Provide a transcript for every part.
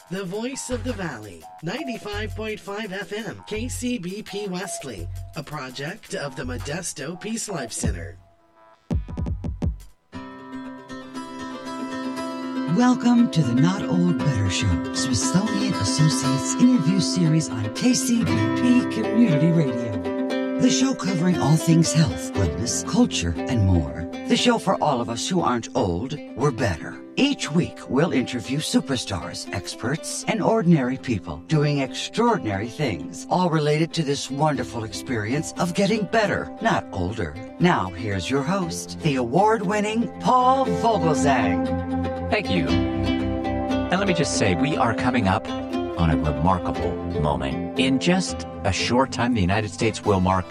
The Voice of the Valley, 95.5 FM, KCBP Wesley, a project of the Modesto Peace Life Center. Welcome to the Not Old Better Show, Smithsonian Associates interview series on KCBP Community Radio. The show covering all things health, wellness, culture, and more. The show for all of us who aren't old, we're better. Each week, we'll interview superstars, experts, and ordinary people doing extraordinary things, all related to this wonderful experience of getting better, not older. Now, here's your host, the award-winning Paul Vogelzang. Thank you. And let me just say, we are coming up on a remarkable moment. In just a short time, the United States will mark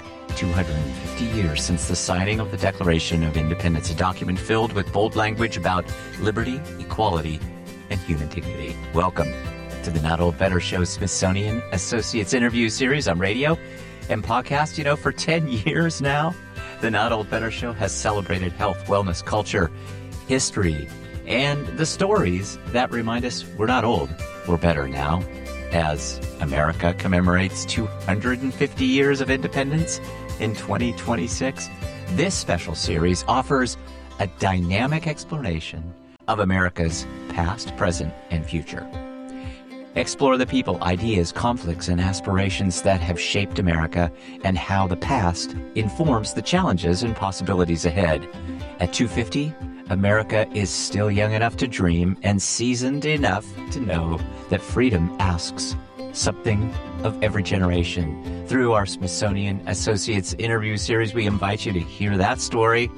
250 years since the signing of the Declaration of Independence, a document filled with bold language about liberty, equality, and human dignity. Welcome to the Not Old Better Show Smithsonian Associates interview series on radio and podcast. You know, for 10 years now, the Not Old Better Show has celebrated health, wellness, culture, history, and the stories that remind us we're not old, we're better now. As America commemorates 250 years of independence in 2026, this special series offers a dynamic exploration of America's past, present, and future. Explore the people, ideas, conflicts, and aspirations that have shaped America and how the past informs the challenges and possibilities ahead. At 250, America is still young enough to dream and seasoned enough to know that freedom asks something of every generation. Through our Smithsonian Associates interview series, we invite you to hear that story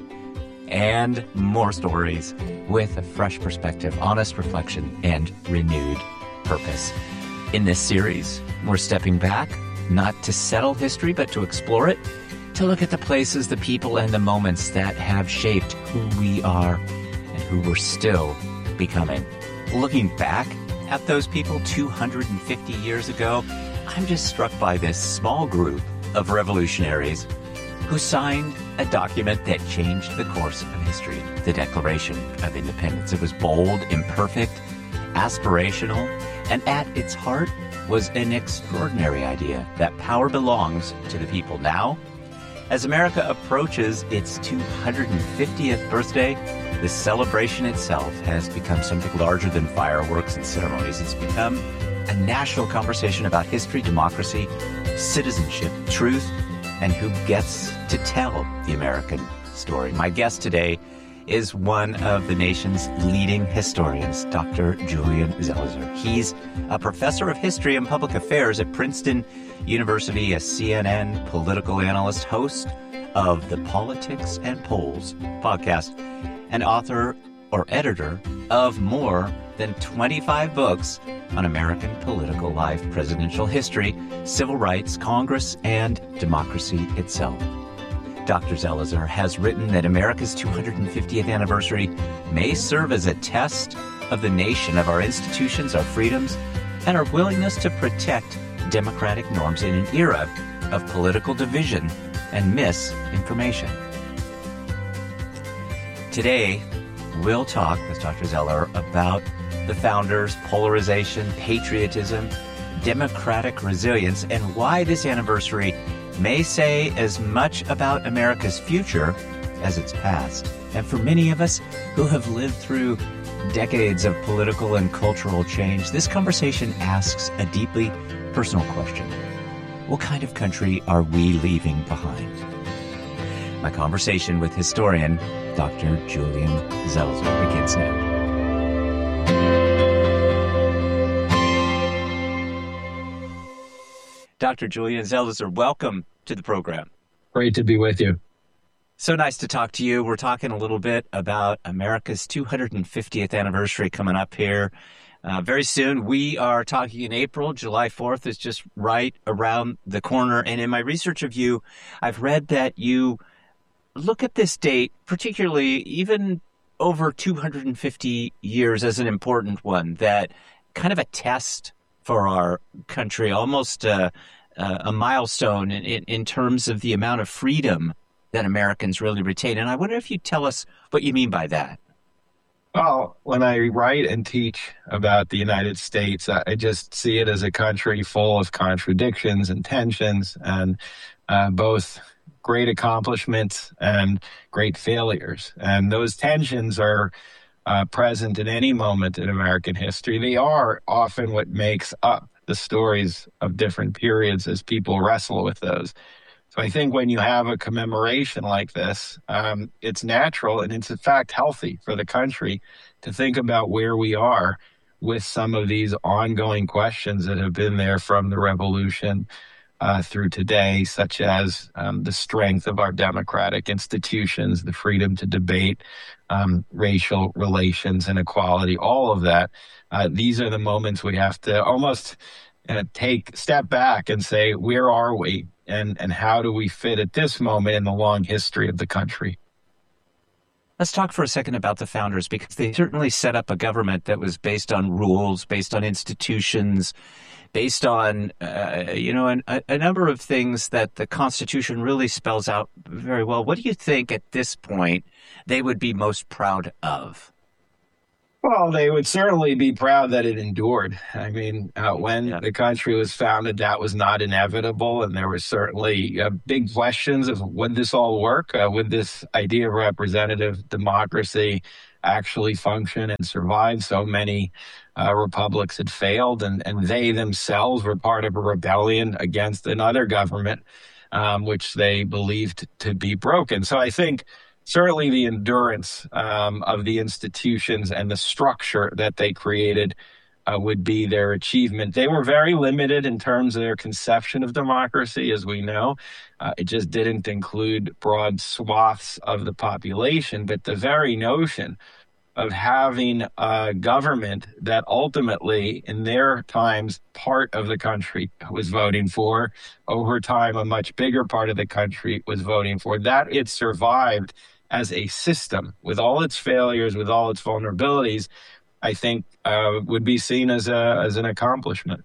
and more stories with a fresh perspective, honest reflection, and renewed purpose. In this series, we're stepping back, not to settle history, but to explore it, to look at the places, the people, and the moments that have shaped who we are and who we're still becoming. Looking back at those people 250 years ago, I'm just struck by this small group of revolutionaries who signed a document that changed the course of history, the Declaration of Independence. It was bold, imperfect, aspirational, and at its heart was an extraordinary idea that power belongs to the people. Now, as America approaches its 250th birthday, the celebration itself has become something larger than fireworks and ceremonies. It's become a national conversation about history, democracy, citizenship, truth, and who gets to tell the American story. My guest today is one of the nation's leading historians, Dr. Julian Zelizer. He's a professor of history and public affairs at Princeton University, a CNN political analyst, host of the Politics and Polls podcast, and author or editor of more than 25 books on American political life, presidential history, civil rights, Congress, and democracy itself. Dr. Zelizer has written that America's 250th anniversary may serve as a test of the nation, of our institutions, our freedoms, and our willingness to protect democratic norms in an era of political division and misinformation. Today, we'll talk with Dr. Zeller about the founders, polarization, patriotism, democratic resilience, and why this anniversary may say as much about America's future as its past. And for many of us who have lived through decades of political and cultural change, this conversation asks a deeply personal question. What kind of country are we leaving behind? My conversation with historian Dr. Julian Zelizer begins now. Dr. Julian Zelizer, welcome to the program. Great to be with you. So nice to talk to you. We're talking a little bit about America's 250th anniversary coming up here very soon. We are talking in April. July 4th is just right around the corner. And in my research of you, I've read that you look at this date, particularly even over 250 years, as an important one, that kind of a test for our country, almost a milestone in terms of the amount of freedom that Americans really retain. And I wonder if you'd tell us what you mean by that. Well, when I write and teach about the United States, I just see it as a country full of contradictions and tensions, and both great accomplishments and great failures. And those tensions are present in any moment in American history. They are often what makes up the stories of different periods as people wrestle with those. So I think when you have a commemoration like this, it's natural and it's in fact healthy for the country to think about where we are with some of these ongoing questions that have been there from the revolution through today, such as the strength of our democratic institutions, the freedom to debate, racial relations, inequality, all of that. These are the moments we have to almost step back and say, where are we? And how do we fit at this moment in the long history of the country? Let's talk for a second about the founders, because they certainly set up a government that was based on rules, based on institutions, based on, a number of things that the Constitution really spells out very well. What do you think at this point they would be most proud of? Well, they would certainly be proud that it endured. I mean, when the country was founded, that was not inevitable. And there were certainly big questions of would this all work? Would this idea of representative democracy actually function and survive? So many republics had failed, and they themselves were part of a rebellion against another government, which they believed to be broken. So I think certainly the endurance of the institutions and the structure that they created would be their achievement. They were very limited in terms of their conception of democracy, as we know. It just didn't include broad swaths of the population, but the very notion of having a government that ultimately, in their times, part of the country was voting for, over time, a much bigger part of the country was voting for, that it survived as a system with all its failures, with all its vulnerabilities, I think would be seen as an accomplishment.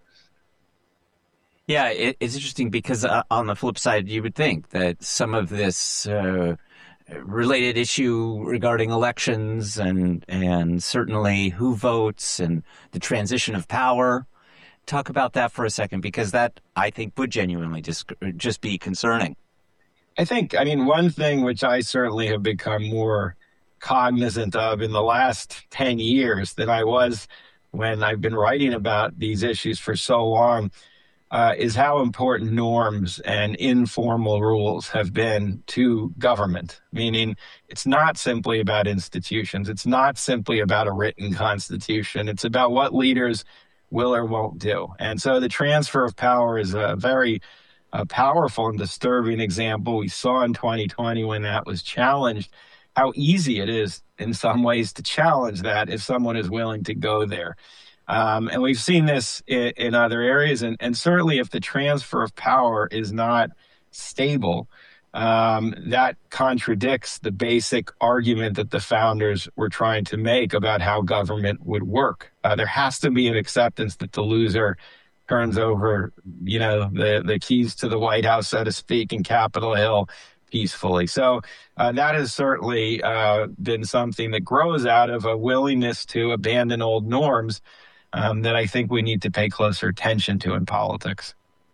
Yeah, it's interesting because on the flip side, you would think that some of this related issue regarding elections and certainly who votes and the transition of power. Talk about that for a second, because that, I think, would genuinely just be concerning. I mean, one thing which I certainly have become more cognizant of in the last 10 years than I was when I've been writing about these issues for so long is how important norms and informal rules have been to government. Meaning, it's not simply about institutions. It's not simply about a written constitution. It's about what leaders will or won't do. And so the transfer of power is a very powerful and disturbing example. We saw in 2020 when that was challenged, how easy it is in some ways to challenge that if someone is willing to go there. And we've seen this in other areas. And certainly if the transfer of power is not stable, that contradicts the basic argument that the founders were trying to make about how government would work. There has to be an acceptance that the loser turns over, the keys to the White House, so to speak, in Capitol Hill peacefully. So that has certainly been something that grows out of a willingness to abandon old norms that I think we need to pay closer attention to in politics.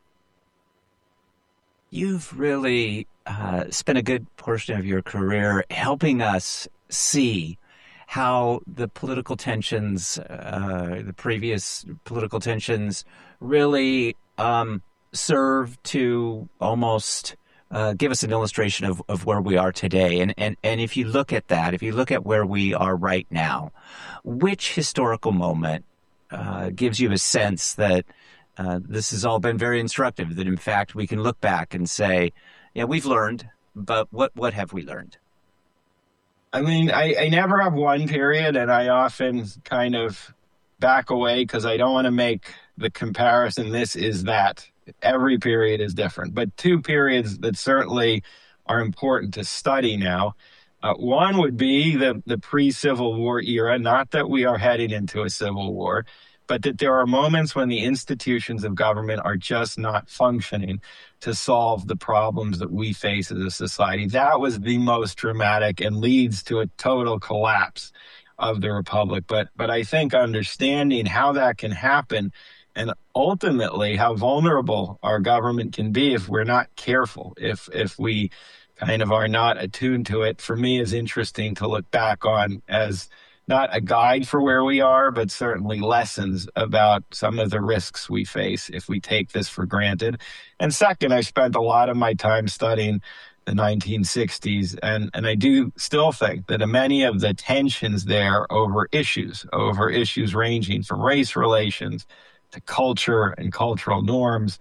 You've really spent a good portion of your career helping us see how the political tensions, the previous political tensions, really serve to almost give us an illustration of where we are today. And if you look at that, if you look at where we are right now, which historical moment gives you a sense that this has all been very instructive, that in fact we can look back and say, yeah, we've learned, but what have we learned? I mean, I never have one period, and I often kind of back away because I don't want to make the comparison, this is that. Every period is different. But two periods that certainly are important to study now. One would be the pre-Civil War era, not that we are heading into a civil war, but that there are moments when the institutions of government are just not functioning to solve the problems that we face as a society. That was the most dramatic and leads to a total collapse of the republic. But I think understanding how that can happen and ultimately how vulnerable our government can be if we're not careful, if we kind of are not attuned to it, for me is interesting to look back on as not a guide for where we are, but certainly lessons about some of the risks we face if we take this for granted. And second, I spent a lot of my time studying the 1960s, and I do still think that many of the tensions there over issues ranging from race relations to culture and cultural norms,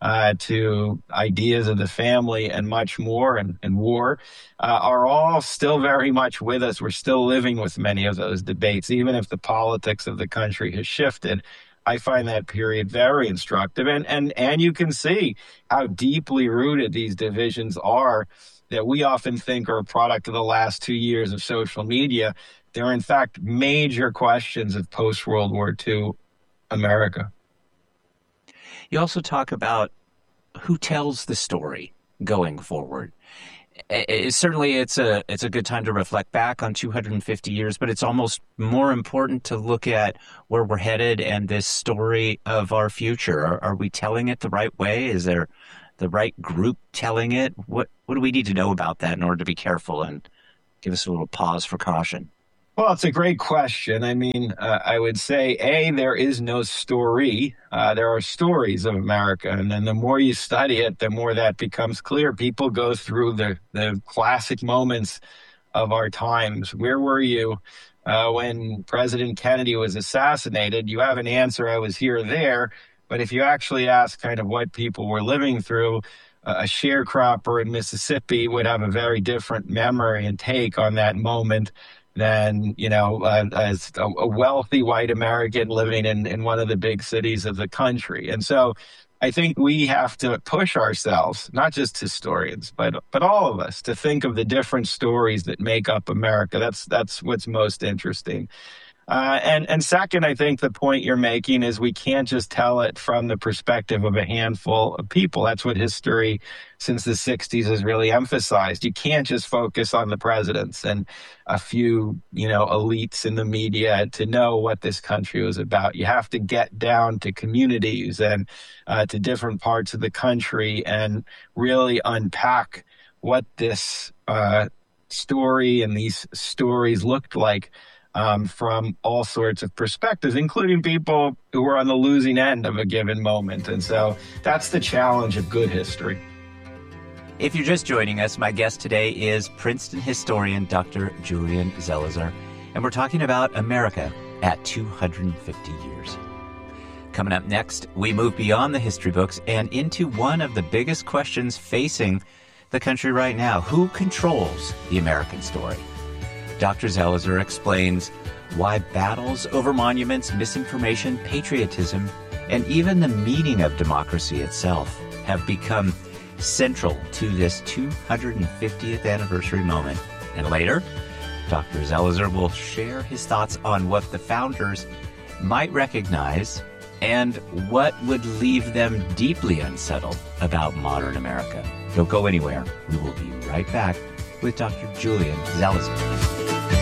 to ideas of the family and much more, and war, are all still very much with us. We're still living with many of those debates, even if the politics of the country has shifted. I find that period very instructive, and you can see how deeply rooted these divisions are that we often think are a product of the last 2 years of social media. They're in fact major questions of post-World War II America. You also talk about who tells the story going forward. Certainly, it's a good time to reflect back on 250 years, but it's almost more important to look at where we're headed and this story of our future. Are we telling it the right way? Is there the right group telling it? What do we need to know about that in order to be careful and give us a little pause for caution? Well, it's a great question. I mean, I would say, there is no story. There are stories of America. And then the more you study it, the more that becomes clear. People go through the classic moments of our times. Where were you when President Kennedy was assassinated? You have an answer, I was here or there. But if you actually ask kind of what people were living through, a sharecropper in Mississippi would have a very different memory and take on that moment than, as a wealthy white American living in one of the big cities of the country. And so I think we have to push ourselves, not just historians, but all of us, to think of the different stories that make up America. That's what's most interesting. And second, I think the point you're making is we can't just tell it from the perspective of a handful of people. That's what history since the 60s has really emphasized. You can't just focus on the presidents and a few, elites in the media to know what this country was about. You have to get down to communities and to different parts of the country and really unpack what this story and these stories looked like from all sorts of perspectives, including people who were on the losing end of a given moment. And so that's the challenge of good history. If you're just joining us, my guest today is Princeton historian Dr. Julian Zelizer, and we're talking about America at 250 years. Coming up next, we move beyond the history books and into one of the biggest questions facing the country right now. Who controls the American story? Dr. Zelizer explains why battles over monuments, misinformation, patriotism, and even the meaning of democracy itself have become central to this 250th anniversary moment. And later, Dr. Zelizer will share his thoughts on what the founders might recognize and what would leave them deeply unsettled about modern America. Don't go anywhere. We will be right back with Dr. Julian Zelizer.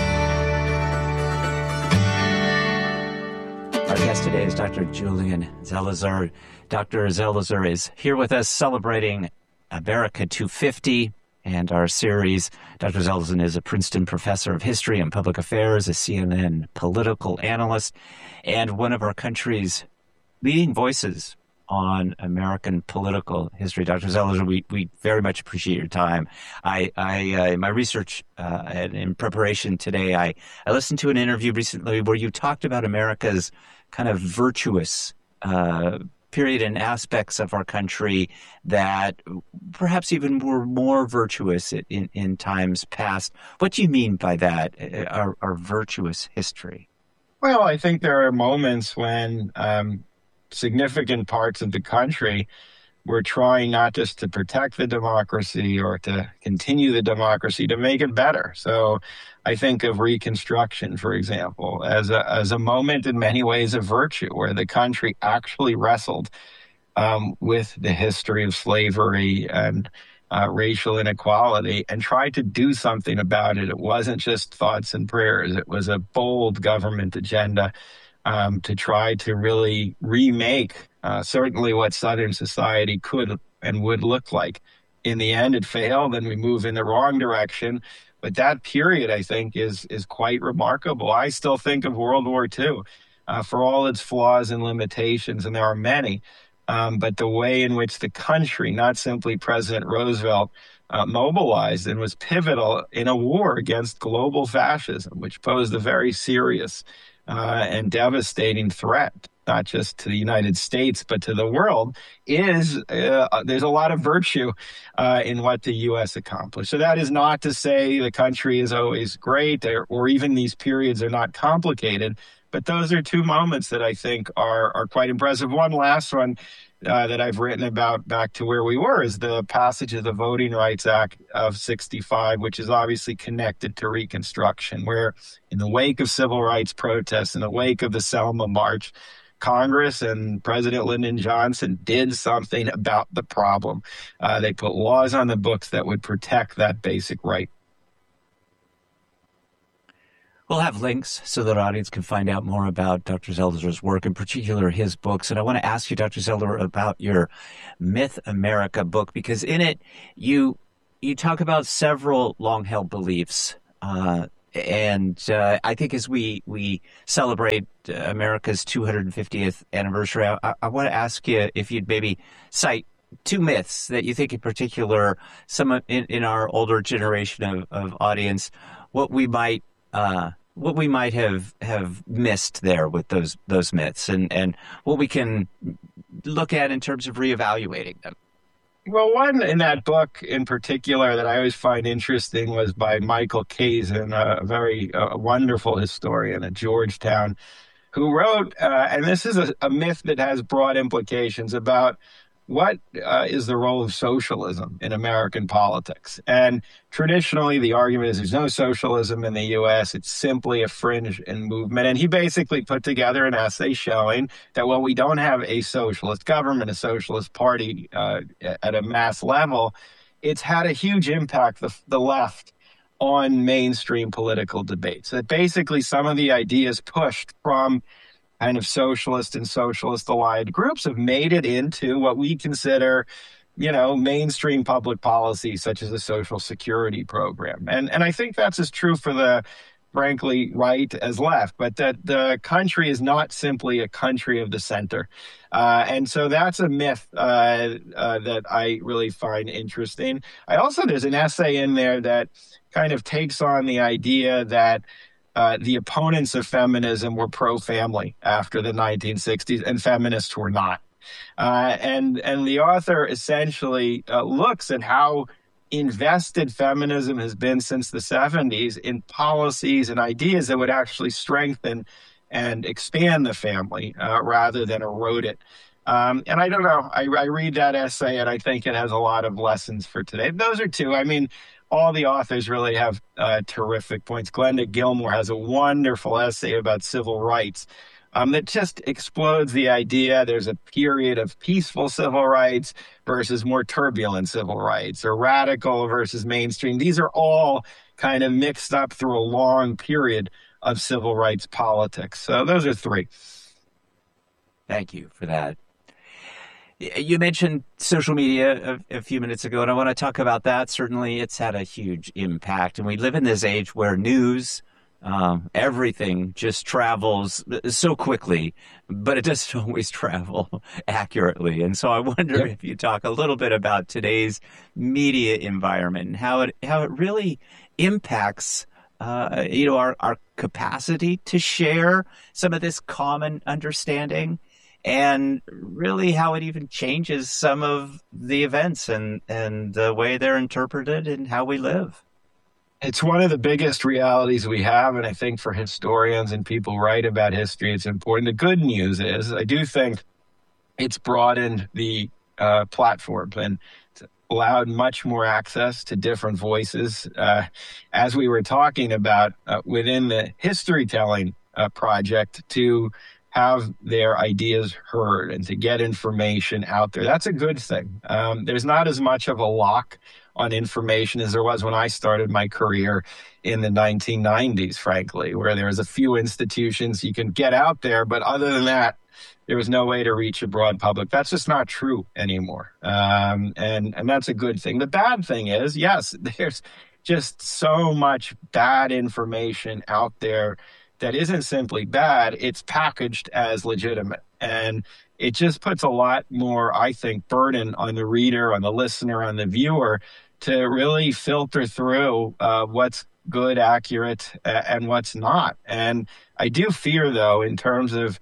Our guest today is Dr. Julian Zelizer. Dr. Zelizer is here with us celebrating America 250 and our series. Dr. Zelizer is a Princeton professor of history and public affairs, a CNN political analyst, and one of our country's leading voices on American political history. Dr. Zelizer, we very much appreciate your time. In my research and in preparation today, I listened to an interview recently where you talked about America's kind of virtuous period and aspects of our country that perhaps even were more virtuous in times past. What do you mean by that, our virtuous history? Well, I think there are moments when significant parts of the country were trying not just to protect the democracy or to continue the democracy, to make it better. So I think of Reconstruction, for example, as a moment in many ways of virtue, where the country actually wrestled with the history of slavery and racial inequality and tried to do something about it. It wasn't just thoughts and prayers. It was a bold government agenda to try to really remake certainly what Southern society could and would look like. In the end, it failed, and we move in the wrong direction. But that period, I think, is quite remarkable. I still think of World War II for all its flaws and limitations, and there are many. But the way in which the country, not simply President Roosevelt, mobilized and was pivotal in a war against global fascism, which posed a very serious and devastating threat, not just to the United States, but to the world, there's a lot of virtue in what the U.S. accomplished. So that is not to say the country is always great or even these periods are not complicated, but those are two moments that I think are quite impressive. One last one that I've written about back to where we were is the passage of the Voting Rights Act of 65, which is obviously connected to Reconstruction, where in the wake of civil rights protests, in the wake of the Selma March, Congress and President Lyndon Johnson did something about the problem. They put laws on the books that would protect that basic right. We'll have links so that our audience can find out more about Dr. Zeldler's work, in particular his books. And I want to ask you, Dr. Zeldler, about your Myth America book, because in it you talk about several long-held beliefs. And I think as we celebrate America's 250th anniversary, I want to ask you if you'd maybe cite two myths that you think in particular, some in our older generation of audience, what we might have missed there with those myths, and what we can look at in terms of reevaluating them. Well, one in that book in particular that I always find interesting was by Michael Kazin, a very wonderful historian at Georgetown, who wrote, and this is a myth that has broad implications about what is the role of socialism in American politics. And traditionally, the argument is there's no socialism in the U.S. It's simply a fringe and movement. And he basically put together an essay showing that while we don't have a socialist government, a socialist party at a mass level, it's had a huge impact, the left, on mainstream political debates. That basically some of the ideas pushed from kind of socialist and socialist-allied groups have made it into what we consider, mainstream public policy, such as the Social Security program. And I think that's as true for the, frankly, right as left, but that the country is not simply a country of the center. And so that's a myth that I really find interesting. There's an essay in there that kind of takes on the idea that the opponents of feminism were pro-family after the 1960s, and feminists were not. And the author essentially looks at how invested feminism has been since the 70s in policies and ideas that would actually strengthen and expand the family rather than erode it. And I don't know, I read that essay and I think it has a lot of lessons for today. Those are two. I mean, all the authors really have terrific points. Glenda Gilmore has a wonderful essay about civil rights that just explodes the idea there's a period of peaceful civil rights versus more turbulent civil rights, or radical versus mainstream. These are all kind of mixed up through a long period of civil rights politics. So those are three. Thank you for that. You mentioned social media a few minutes ago, and I want to talk about that. Certainly, it's had a huge impact. And we live in this age where news, everything just travels so quickly, but it doesn't always travel accurately. And so I wonder if you talk a little bit about today's media environment and how it really impacts our capacity to share some of this common understanding, and really how it even changes some of the events and the way they're interpreted and how we live. It's one of the biggest realities we have, and I think for historians and people who write about history, it's important. The good news is I do think it's broadened the platform and allowed much more access to different voices. As we were talking about within the history telling project, to have their ideas heard and to get information out there. That's a good thing. There's not as much of a lock on information as there was when I started my career in the 1990s, frankly, where there was a few institutions you can get out there, but other than that, there was no way to reach a broad public. That's just not true anymore. And that's a good thing. The bad thing is, yes, there's just so much bad information out there that isn't simply bad, it's packaged as legitimate. And it just puts a lot more, I think, burden on the reader, on the listener, on the viewer to really filter through what's good, accurate, and what's not. And I do fear, though, in terms of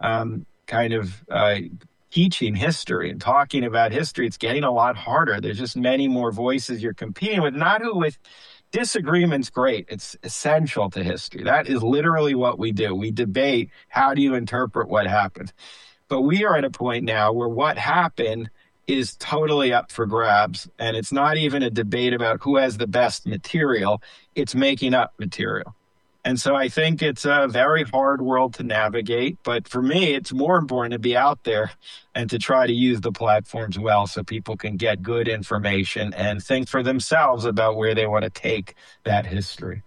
teaching history and talking about history, it's getting a lot harder. There's just many more voices you're competing with, with disagreement's great. It's essential to history. That is literally what we do. We debate, how do you interpret what happened? But we are at a point now where what happened is totally up for grabs. And it's not even a debate about who has the best material. It's making up material. And so I think it's a very hard world to navigate. But for me, it's more important to be out there and to try to use the platforms well so people can get good information and think for themselves about where they want to take that history.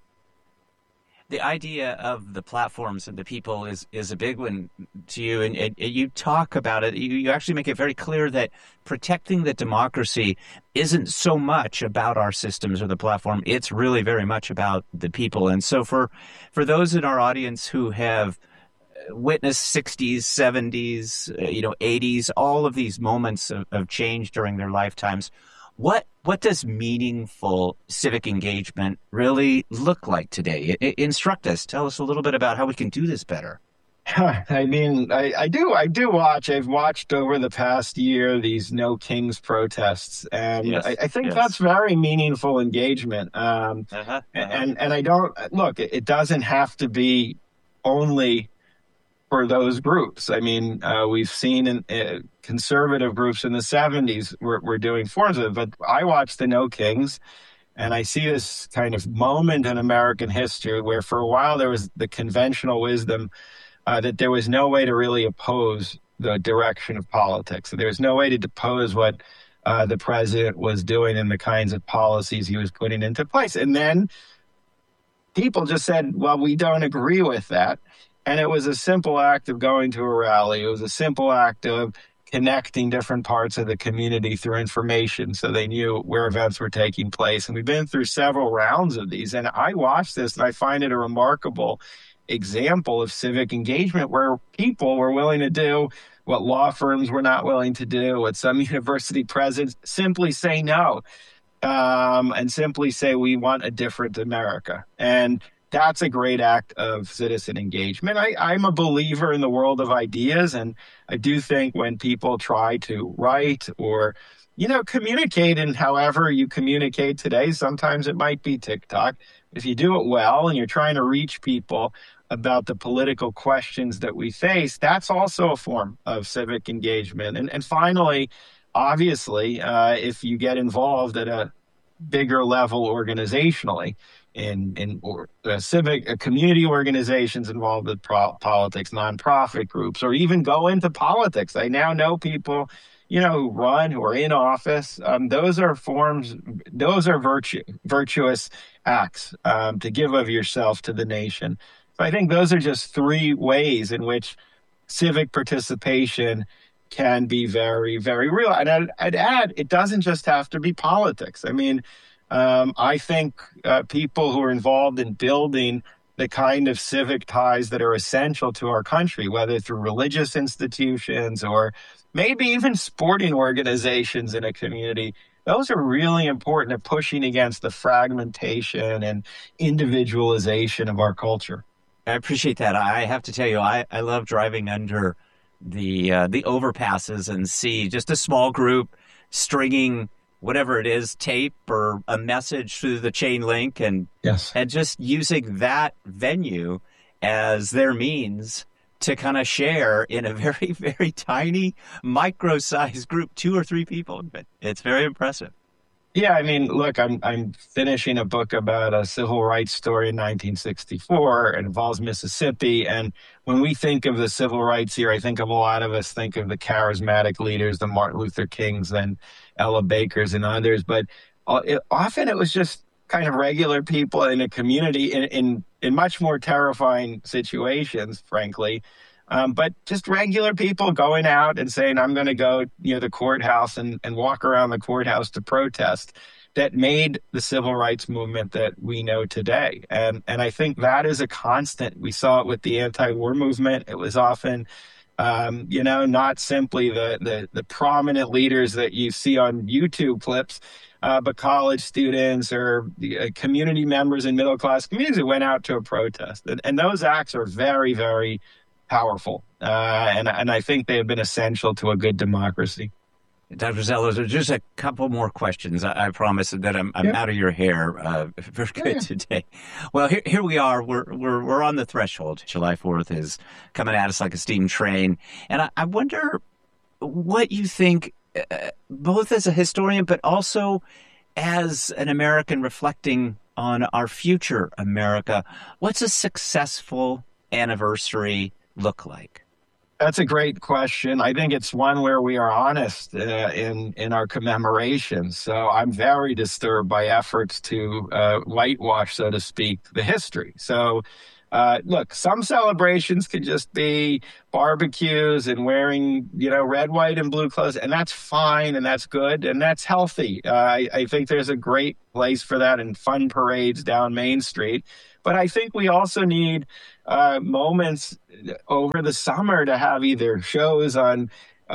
The idea of the platforms and the people is a big one to you, and you talk about it. You actually make it very clear that protecting the democracy isn't so much about our systems or the platform. It's really very much about the people. And so for those in our audience who have witnessed 60s, 70s, 80s, all of these moments of change during their lifetimes, what does meaningful civic engagement really look like today? Instruct us. Tell us a little bit about how we can do this better. I mean, I do watch. I've watched over the past year these No Kings protests, and yes, I think that's very meaningful engagement. And I don't look. It doesn't have to be only for those groups. I mean, we've seen in conservative groups in the 70s were doing forms of it, but I watched the No Kings, and I see this kind of moment in American history where for a while there was the conventional wisdom that there was no way to really oppose the direction of politics. So there was no way to depose what the president was doing and the kinds of policies he was putting into place. And then people just said, well, we don't agree with that. And it was a simple act of going to a rally. It was a simple act of connecting different parts of the community through information so they knew where events were taking place. And we've been through several rounds of these. And I watched this and I find it a remarkable example of civic engagement where people were willing to do what law firms were not willing to do, what some university presidents simply say no, and simply say we want a different America. And that's a great act of citizen engagement. I'm a believer in the world of ideas, and I do think when people try to write or, communicate in however you communicate today, sometimes it might be TikTok. If you do it well and you're trying to reach people about the political questions that we face, that's also a form of civic engagement. And finally, obviously, if you get involved at a bigger level organizationally, in civic community organizations involved with politics, nonprofit groups, or even go into politics. I now know people, who run, who are in office. Those are forms, those are virtuous acts to give of yourself to the nation. So I think those are just three ways in which civic participation can be very, very real. And I'd add, it doesn't just have to be politics. I mean, I think people who are involved in building the kind of civic ties that are essential to our country, whether through religious institutions or maybe even sporting organizations in a community, those are really important at pushing against the fragmentation and individualization of our culture. I appreciate that. I have to tell you, I love driving under the overpasses and see just a small group stringing whatever it is, tape or a message through the chain link, and just using that venue as their means to kind of share in a very, very tiny, micro-sized group, 2 or 3 people. But it's very impressive. Yeah, I mean, look, I'm finishing a book about a civil rights story in 1964. It involves Mississippi, and when we think of the civil rights era, I think of a lot of us think of the charismatic leaders, the Martin Luther Kings and Ella Bakers and others, but often it was just kind of regular people in a community in much more terrifying situations, frankly. But just regular people going out and saying, I'm going to go near the courthouse and walk around the courthouse to protest, that made the civil rights movement that we know today. And I think that is a constant. We saw it with the anti-war movement. It was often, not simply the prominent leaders that you see on YouTube clips, but college students or community members in middle-class communities who went out to a protest. And those acts are very, very powerful. And I think they have been essential to a good democracy. Dr. Zelizer, just a couple more questions. I promise that I'm out of your hair very good today. Well, here we are. We're on the threshold. July 4th is coming at us like a steam train. And I wonder what you think, both as a historian, but also as an American reflecting on our future America. What's a successful anniversary look like? That's a great question. I think it's one where we are honest in our commemorations. So I'm very disturbed by efforts to whitewash, so to speak, the history. So look, some celebrations could just be barbecues and wearing, red, white, and blue clothes, and that's fine, and that's good, and that's healthy. I think there's a great place for that and fun parades down Main Street. But I think we also need moments over the summer to have either shows on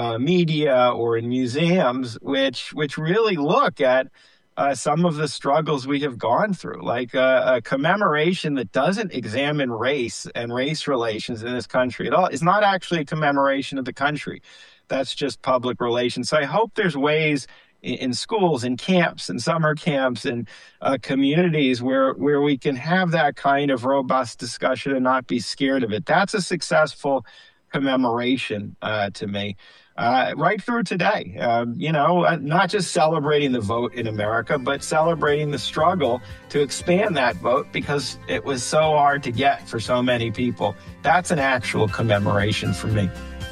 media or in museums, which really look at some of the struggles we have gone through, like a commemoration that doesn't examine race and race relations in this country at all. It's not actually a commemoration of the country. That's just public relations. So I hope there's ways in schools, in camps, in summer camps, and communities where we can have that kind of robust discussion and not be scared of it. That's a successful commemoration to me. Right through today, not just celebrating the vote in America, but celebrating the struggle to expand that vote because it was so hard to get for so many people. That's an actual commemoration for me.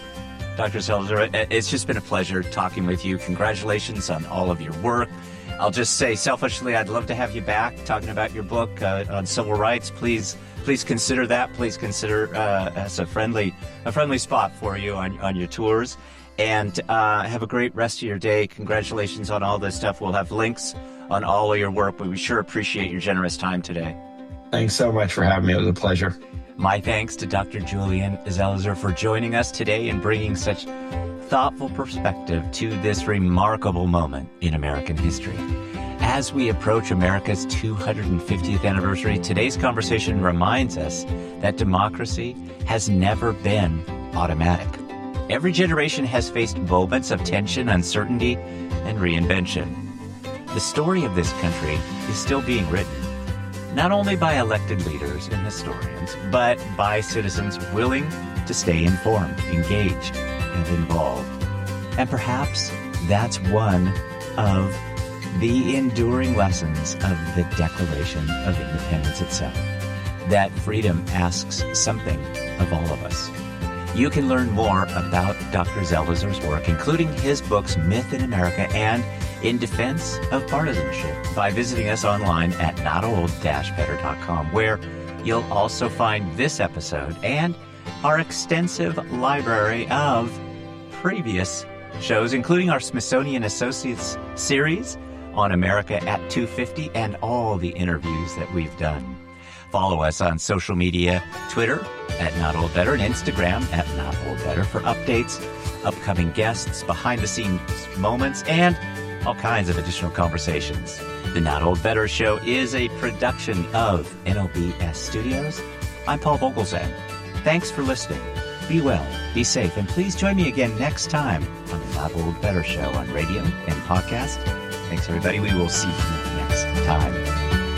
Dr. Zelizer, it's just been a pleasure talking with you. Congratulations on all of your work. I'll just say selfishly, I'd love to have you back talking about your book on civil rights. Please consider that. Please consider as a friendly spot for you on your tours. And have a great rest of your day. Congratulations on all this stuff. We'll have links on all of your work, but we sure appreciate your generous time today. Thanks so much for having me. It was a pleasure. My thanks to Dr. Julian Zelizer for joining us today and bringing such thoughtful perspective to this remarkable moment in American history. As we approach America's 250th anniversary, today's conversation reminds us that democracy has never been automatic. Every generation has faced moments of tension, uncertainty, and reinvention. The story of this country is still being written, not only by elected leaders and historians, but by citizens willing to stay informed, engaged, and involved. And perhaps that's one of the enduring lessons of the Declaration of Independence itself, that freedom asks something of all of us. You can learn more about Dr. Zelizer's work, including his books, Myth in America and In Defense of Partisanship, by visiting us online at notold-better.com, where you'll also find this episode and our extensive library of previous shows, including our Smithsonian Associates series on America at 250 and all the interviews that we've done. Follow us on social media, Twitter at Not Old Better and Instagram at Not Old Better for updates, upcoming guests, behind-the-scenes moments, and all kinds of additional conversations. The Not Old Better Show is a production of NOBS Studios. I'm Paul Vogelzang. Thanks for listening. Be well, be safe, and please join me again next time on the Not Old Better Show on radio and podcast. Thanks, everybody. We will see you next time.